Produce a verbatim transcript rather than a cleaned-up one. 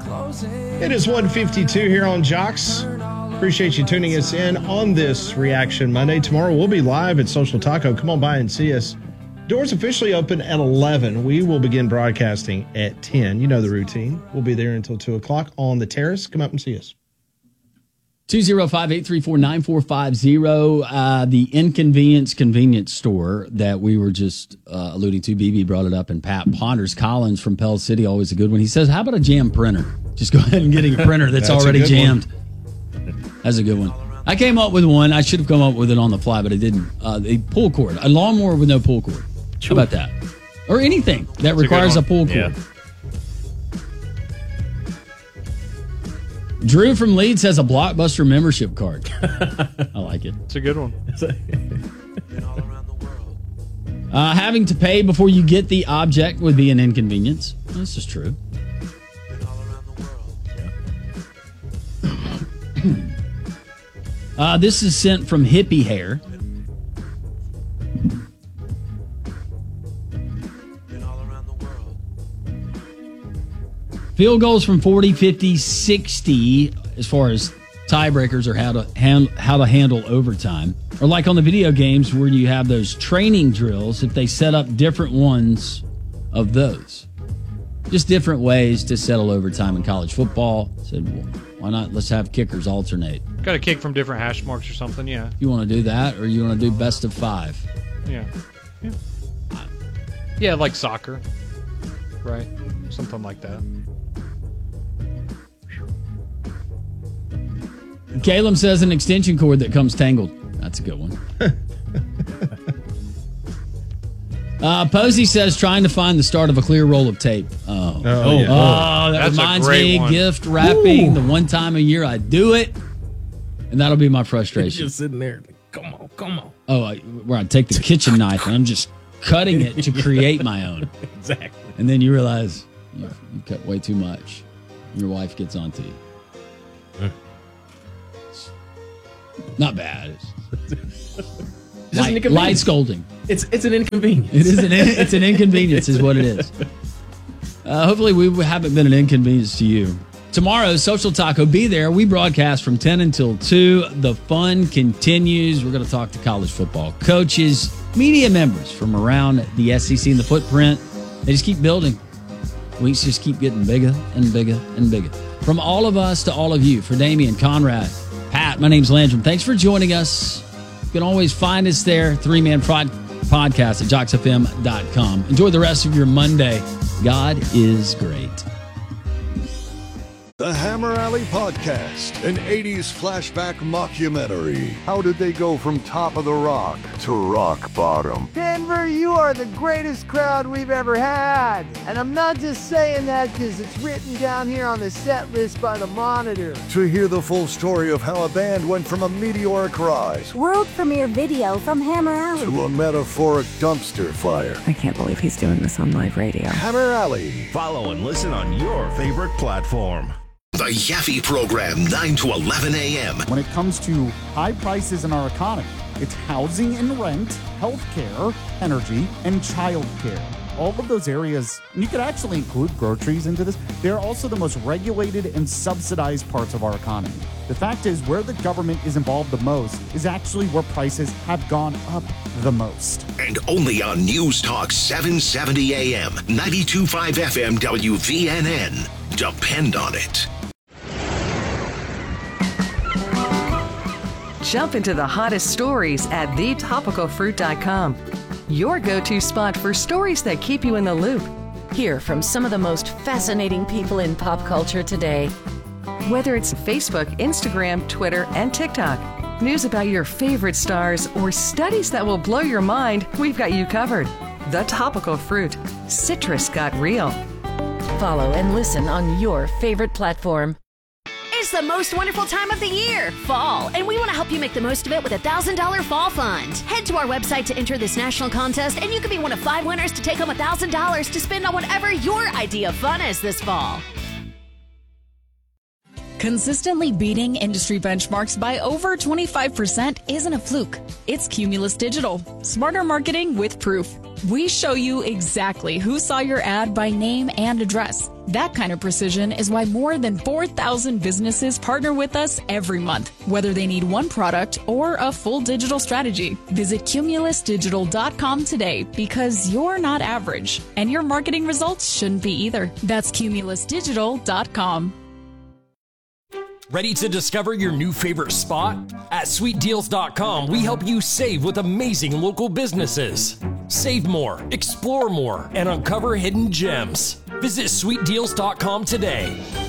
It is one fifty-two here on Jocks. Appreciate you tuning us in on this Reaction Monday. Tomorrow we'll be live at Social Taco. Come on by and see us. Doors officially open at eleven. We will begin broadcasting at ten. You know the routine. We'll be there until two o'clock on the terrace. Come up and see us. two oh five, eight three four, nine four five zero. Uh, the Inconvenience Convenience Store that we were just uh, alluding to. B B brought it up, and Pat Ponders. Collins from Pell City, always a good one. He says, how about a jam printer? Just go ahead and get a printer that's, that's already jammed. One. That's a good one. I came up with one. I should have come up with it on the fly, but I didn't. Uh, a pull cord. A lawnmower with no pull cord. How about that? Or anything that that's requires a, a pull cord. Yeah. Drew from Leeds has a Blockbuster membership card. I like it. It's a good one. uh, having to pay before you get the object would be an inconvenience. This is true. uh, this is sent from Hippie Hair. Field goals from forty, fifty, sixty, as far as tiebreakers or how to hand, how to handle overtime. Or like on the video games where you have those training drills, if they set up different ones of those. Just different ways to settle overtime in college football. Said, well, why not? Let's have kickers alternate. Got a kick from different hash marks or something, yeah. You want to do that, or you want to do best of five? Yeah. Yeah, yeah, like soccer, right? Something like that. Caleb says an extension cord that comes tangled. That's a good one. uh, Posey says trying to find the start of a clear roll of tape. Oh, oh, yeah. oh that That's reminds me one. Gift wrapping. Ooh. The one time a year I do it, and that'll be my frustration. Just sitting there, come on, come on. Oh, I, where I take the kitchen knife and I'm just cutting it to create my own. Exactly. And then you realize you, you cut way too much. Your wife gets onto you. Mm. Not bad. It's light, light scolding. It's it's an inconvenience. It is an it's an inconvenience, is what it is. Uh, hopefully, we haven't been an inconvenience to you. Tomorrow, Social Taco, be there. We broadcast from ten until two. The fun continues. We're going to talk to college football coaches, media members from around the S E C and the footprint. They just keep building. Weeks just keep getting bigger and bigger and bigger. From all of us to all of you, for Damian, Conrad, Pat, my name's Landrum. Thanks for joining us. You can always find us there, three-man prod podcast at jocks f m dot com. Enjoy the rest of your Monday. God is great. The Hammer Alley Podcast, an eighties flashback mockumentary. How did they go from top of the rock to rock bottom? Denver, you are the greatest crowd we've ever had. And I'm not just saying that because it's written down here on the set list by the Monitor. To hear the full story of how a band went from a meteoric rise World premiere video from Hammer Alley to a metaphoric dumpster fire. I can't believe he's doing this on live radio. Hammer Alley. Follow and listen on your favorite platform. The Yaffe Program, nine to eleven a.m. When it comes to high prices in our economy, it's housing and rent, healthcare, energy, and childcare. All of those areas, and you could actually include groceries into this, they're also the most regulated and subsidized parts of our economy. The fact is, where the government is involved the most is actually where prices have gone up the most. And only on News Talk seven seventy a.m., ninety-two point five F M W V N N. Depend on it. Jump into the hottest stories at the topical fruit dot com. Your go-to spot for stories that keep you in the loop. Hear from some of the most fascinating people in pop culture today. Whether it's Facebook, Instagram, Twitter, and TikTok, news about your favorite stars, or studies that will blow your mind, we've got you covered. The Topical Fruit. Citrus got real. Follow and listen on your favorite platform. It's the most wonderful time of the year, fall, and we want to help you make the most of it with a one thousand dollars Fall Fund. Head to our website to enter this national contest, and you could be one of five winners to take home one thousand dollars to spend on whatever your idea of fun is this fall. Consistently beating industry benchmarks by over twenty-five percent isn't a fluke. It's Cumulus Digital. Smarter marketing with proof. We show you exactly who saw your ad by name and address. That kind of precision is why more than four thousand businesses partner with us every month, whether they need one product or a full digital strategy. Visit cumulus digital dot com today because you're not average, and your marketing results shouldn't be either. That's cumulus digital dot com. Ready to discover your new favorite spot? At sweet deals dot com, we help you save with amazing local businesses. Save more, explore more, and uncover hidden gems. Visit sweet deals dot com today.